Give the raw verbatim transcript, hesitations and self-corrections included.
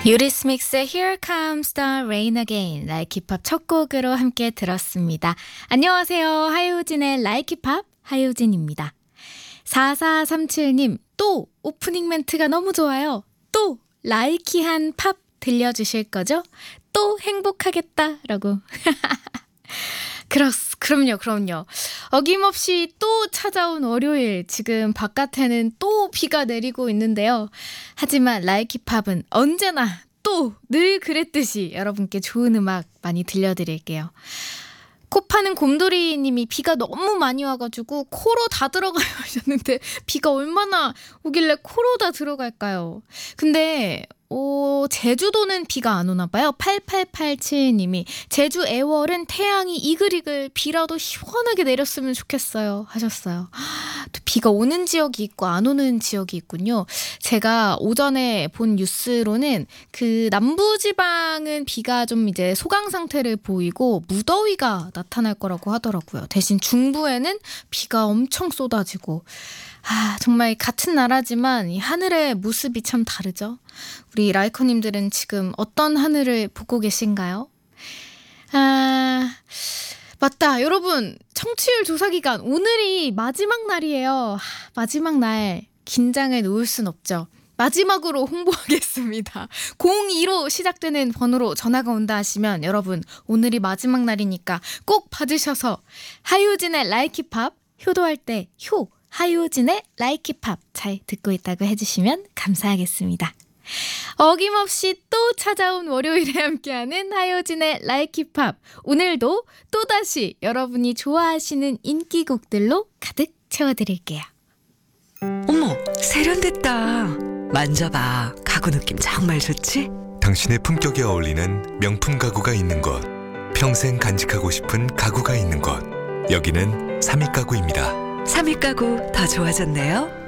유리스믹스의 Here Comes the Rain Again Like 힙합 첫 곡으로 함께 들었습니다. 안녕하세요. 하효진의 Like 힙합 하효진입니다. 사사삼칠님 또 오프닝 멘트가 너무 좋아요. 또 라이키한 팝 들려주실 거죠? 또 행복하겠다 라고. 그렇, 그럼요, 그럼요. 어김없이 또 찾아온 월요일, 지금 바깥에는 또 비가 내리고 있는데요. 하지만 라이키팝은 언제나 또 늘 그랬듯이 여러분께 좋은 음악 많이 들려드릴게요. 코 파는 곰돌이 님이 비가 너무 많이 와가지고 코로 다 들어가요 하셨는데 비가 얼마나 오길래 코로 다 들어갈까요? 근데 오, 제주도는 비가 안 오나 봐요. 팔팔팔칠 님이 제주 애월은 태양이 이글이글 비라도 시원하게 내렸으면 좋겠어요 하셨어요. 또 비가 오는 지역이 있고 안 오는 지역이 있군요. 제가 오전에 본 뉴스로는 그 남부지방은 비가 좀 이제 소강 상태를 보이고 무더위가 나타날 거라고 하더라고요. 대신 중부에는 비가 엄청 쏟아지고 아, 정말 같은 나라지만 이 하늘의 모습이 참 다르죠. 우리 라이커님들은 지금 어떤 하늘을 보고 계신가요? 아, 맞다. 여러분, 청취율 조사 기간 오늘이 마지막 날이에요. 하, 마지막 날 긴장을 놓을 순 없죠. 마지막으로 홍보하겠습니다. 공이로 시작되는 번호로 전화가 온다 하시면 여러분 오늘이 마지막 날이니까 꼭 받으셔서 하효진의 라이키팝 효도할 때 효 하효진의 라이키팝 잘 듣고 있다고 해주시면 감사하겠습니다. 어김없이 또 찾아온 월요일에 함께하는 하효진의 라이키팝. 오늘도 또다시 여러분이 좋아하시는 인기곡들로 가득 채워드릴게요. 어머, 세련됐다. 만져봐. 가구 느낌 정말 좋지? 당신의 품격에 어울리는 명품 가구가 있는 곳. 평생 간직하고 싶은 가구가 있는 곳. 여기는 삼익 가구입니다. 삼익 가구 더 좋아졌네요.